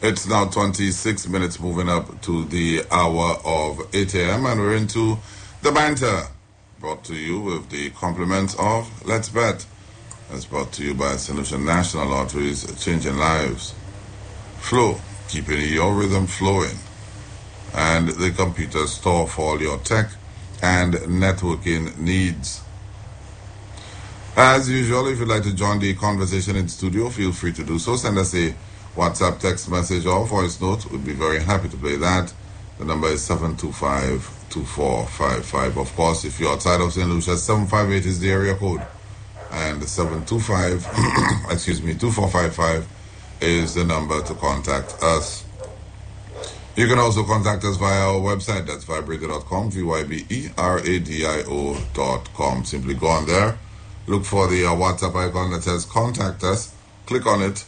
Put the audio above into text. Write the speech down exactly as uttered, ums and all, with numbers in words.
It's now twenty-six minutes moving up to the hour of eight a.m. and we're into the banter, brought to you with the compliments of Let's Bet. It's brought to you by Saint Lucia National Lotteries, changing lives. Flow, keeping your rhythm flowing. And the computer store for all your tech and networking needs. As usual, if you'd like to join the conversation in studio, feel free to do so. Send us a WhatsApp text message or voice note. We'd be very happy to play that. The number is seven two five, two four five five. Of course, if you're outside of Saint Lucia, seven five eight is the area code. And seven two five, excuse me, two four five five is the number to contact us. You can also contact us via our website. That's vibrator dot com, V Y B E R A D I O dot com. Simply go on there. Look for the uh, WhatsApp icon that says contact us. Click on it.